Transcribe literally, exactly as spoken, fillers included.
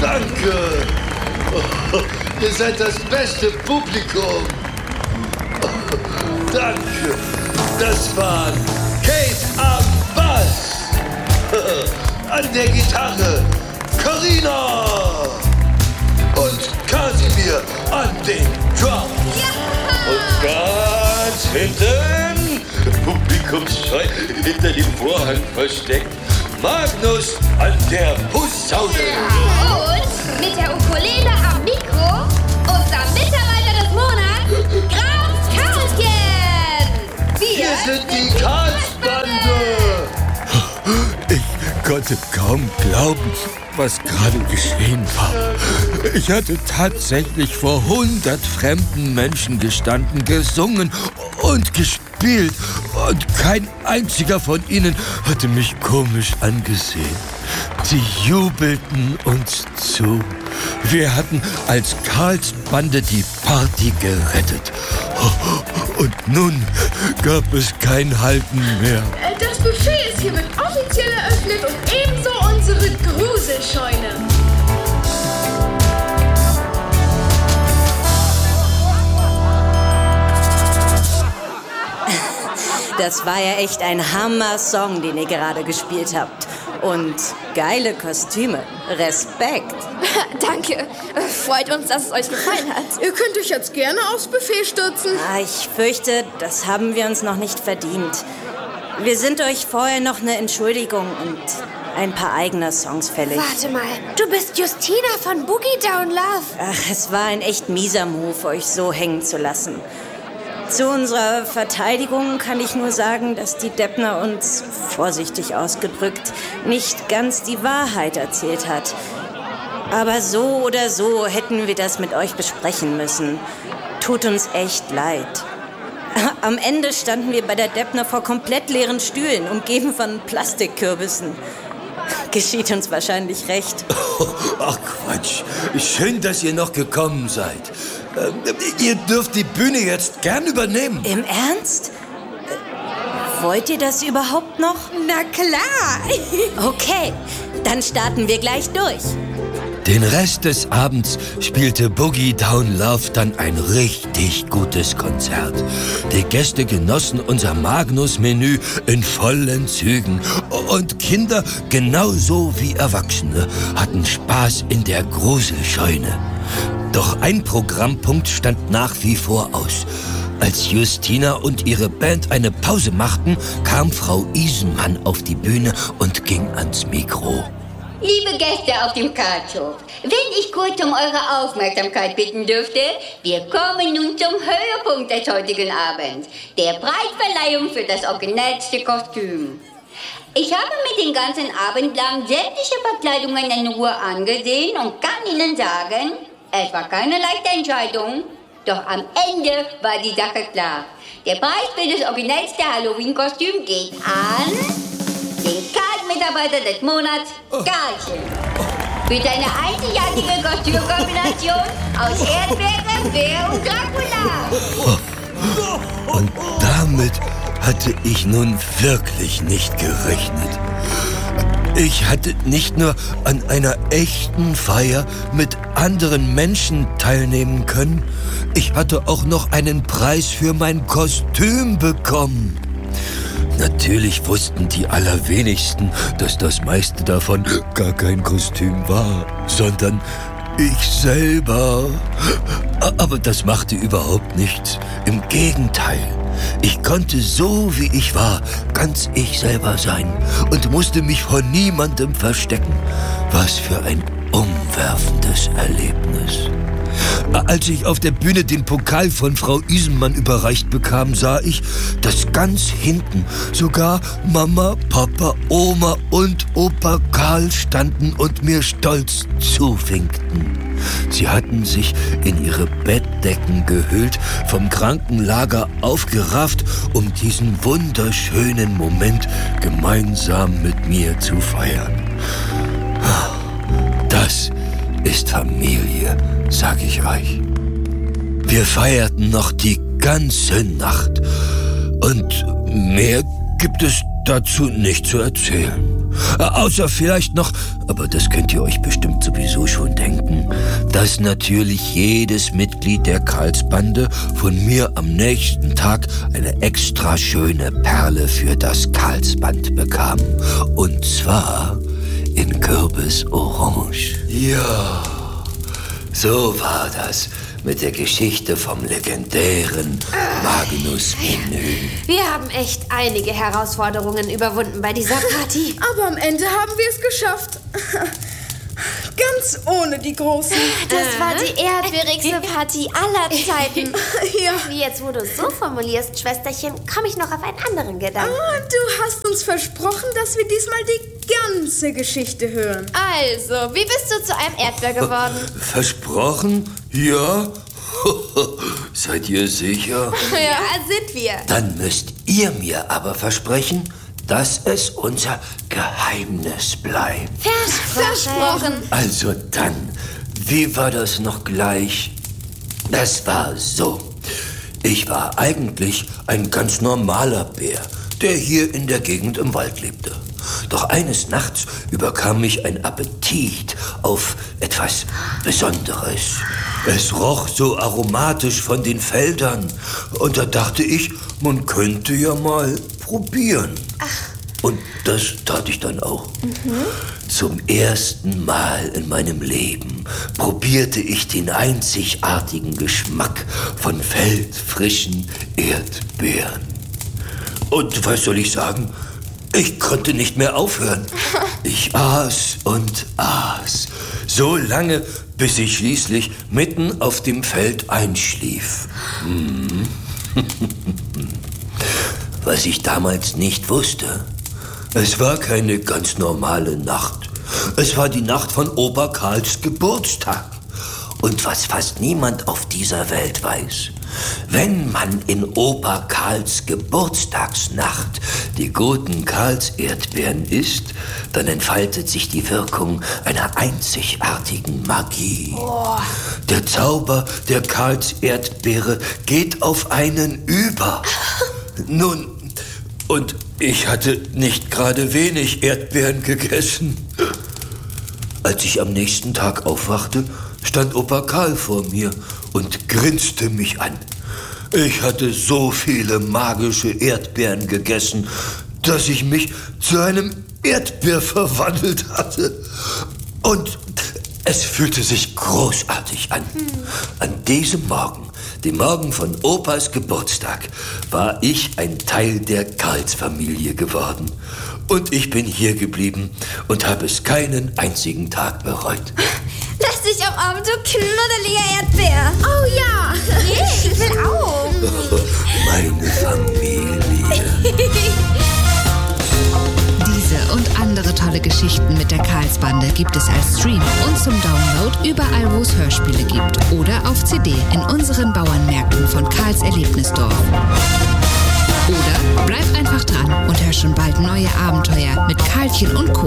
Danke. Oh, ihr seid das beste Publikum. Oh, danke. Das waren Kate am Bass, an der Gitarre Carina und Kasimir an den Drums. Ja. Und ganz hinten, publikumsscheu hinter dem Vorhang versteckt, Magnus an der Posaune. Ja. Und mit der Ukulele am Mikro, unser Mitarbeiter des Monats, Graf Karlchen. Wir, Wir sind die Karlsbande. Ich konnte kaum glauben, was gerade geschehen war. Ich hatte tatsächlich vor hundert fremden Menschen gestanden, gesungen und gespielt. Und kein einziger von ihnen hatte mich komisch angesehen. Sie jubelten uns zu. Wir hatten als Karlsbande die Party gerettet. Und nun gab es kein Halten mehr. Das Buffet ist hiermit offiziell eröffnet und ebenso unsere Gruselscheune. Das war ja echt ein Hammer-Song, den ihr gerade gespielt habt. Und geile Kostüme. Respekt. Danke. Freut uns, dass es euch gefallen hat. Ihr könnt euch jetzt gerne aufs Buffet stürzen. Ah, ich fürchte, das haben wir uns noch nicht verdient. Wir sind euch vorher noch eine Entschuldigung und ein paar eigene Songs fällig. Warte mal, du bist Justina von Boogie Down Love. Ach, es war ein echt mieser Move, euch so hängen zu lassen. Zu unserer Verteidigung kann ich nur sagen, dass die Deppner uns, vorsichtig ausgedrückt, nicht ganz die Wahrheit erzählt hat. Aber so oder so hätten wir das mit euch besprechen müssen. Tut uns echt leid. Am Ende standen wir bei der Deppner vor komplett leeren Stühlen, umgeben von Plastikkürbissen. Geschieht uns wahrscheinlich recht. Oh, ach Quatsch. Schön, dass ihr noch gekommen seid. Äh, ihr dürft die Bühne jetzt gern übernehmen. Im Ernst? Äh, wollt ihr das überhaupt noch? Na klar. Okay, dann starten wir gleich durch. Den Rest des Abends spielte Boogie Down Love dann ein richtig gutes Konzert. Die Gäste genossen unser Magnus-Menü in vollen Zügen. Und Kinder, genauso wie Erwachsene, hatten Spaß in der Gruselscheune. Doch ein Programmpunkt stand nach wie vor aus. Als Justina und ihre Band eine Pause machten, kam Frau Isenmann auf die Bühne und ging ans Mikro. Liebe Gäste auf dem Karlshof, wenn ich kurz um eure Aufmerksamkeit bitten dürfte, wir kommen nun zum Höhepunkt des heutigen Abends, der Preisverleihung für das originellste Kostüm. Ich habe mir den ganzen Abend lang sämtliche Verkleidungen in Ruhe angesehen und kann Ihnen sagen, es war keine leichte Entscheidung, doch am Ende war die Sache klar. Der Preis für das originellste Halloween-Kostüm geht an den Karl-Mitarbeiter des Monats, Karlchen. Für seine einzigartige Kostümkombination aus Erdbeere, Bär und Dracula. Und damit hatte ich nun wirklich nicht gerechnet. Ich hatte nicht nur an einer echten Feier mit anderen Menschen teilnehmen können, ich hatte auch noch einen Preis für mein Kostüm bekommen. Natürlich wussten die allerwenigsten, dass das meiste davon gar kein Kostüm war, sondern ich selber. Aber das machte überhaupt nichts. Im Gegenteil. Ich konnte so, wie ich war, ganz ich selber sein und musste mich vor niemandem verstecken. Was für ein umwerfendes Erlebnis. Als ich auf der Bühne den Pokal von Frau Isenmann überreicht bekam, sah ich, dass ganz hinten sogar Mama, Papa, Oma und Opa Karl standen und mir stolz zuwinkten. Sie hatten sich in ihre Bettdecken gehüllt, vom Krankenlager aufgerafft, um diesen wunderschönen Moment gemeinsam mit mir zu feiern. Das ist Familie, sag ich euch. Wir feierten noch die ganze Nacht. Und mehr gibt es dazu nicht zu erzählen. Außer vielleicht noch, aber das könnt ihr euch bestimmt sowieso schon denken, dass natürlich jedes Mitglied der Karlsbande von mir am nächsten Tag eine extra schöne Perle für das Karlsband bekam. Und zwar in Kürbisorange. Ja, so war das mit der Geschichte vom legendären Magnus-Menü. Wir haben echt einige Herausforderungen überwunden bei dieser Party. Aber am Ende haben wir es geschafft. Ganz ohne die Großen. Das war die erdbeerigste Party aller Zeiten. Ja. Jetzt, wo du es so formulierst, Schwesterchen, komme ich noch auf einen anderen Gedanken. Ah, du hast uns versprochen, dass wir diesmal die ganze Geschichte hören. Also, wie bist du zu einem Erdbeer geworden? Versprochen? Ja? Seid ihr sicher? Ja, sind wir. Dann müsst ihr mir aber versprechen, dass es unser Geheimnis bleibt. Versprochen. Also dann, wie war das noch gleich? Das war so. Ich war eigentlich ein ganz normaler Bär, der hier in der Gegend im Wald lebte. Doch eines Nachts überkam mich ein Appetit auf etwas Besonderes. Es roch so aromatisch von den Feldern. Und da dachte ich, man könnte ja mal probieren. Ach. Und das tat ich dann auch. Mhm. Zum ersten Mal in meinem Leben probierte ich den einzigartigen Geschmack von feldfrischen Erdbeeren. Und was soll ich sagen? Ich konnte nicht mehr aufhören. Ich aß und aß. So lange, bis ich schließlich mitten auf dem Feld einschlief. Hm. Was ich damals nicht wusste, es war keine ganz normale Nacht. Es war die Nacht von Opa Karls Geburtstag. Und was fast niemand auf dieser Welt weiß, wenn man in Opa Karls Geburtstagsnacht die guten Karls-Erdbeeren isst, dann entfaltet sich die Wirkung einer einzigartigen Magie. Oh. Der Zauber der Karls-Erdbeere geht auf einen über. Nun, und ich hatte nicht gerade wenig Erdbeeren gegessen. Als ich am nächsten Tag aufwachte, stand Opa Karl vor mir und grinste mich an. Ich hatte so viele magische Erdbeeren gegessen, dass ich mich zu einem Erdbeer verwandelt hatte. Und es fühlte sich großartig an. An diesem Morgen, dem Morgen von Opas Geburtstag, war ich ein Teil der Karls-Familie geworden. Und ich bin hier geblieben und habe es keinen einzigen Tag bereut. Lass dich am Abend, du knuddeliger Erdbeer. Oh ja. Yeah, ich will auch. Meine Familie. Diese und andere tolle Geschichten mit der Karlsbande gibt es als Stream und zum Download überall, wo es Hörspiele gibt oder auf C D in unseren Bauernmärkten von Karls Erlebnisdorf. Oder bleib einfach dran und hör schon bald neue Abenteuer mit Karlchen und Co.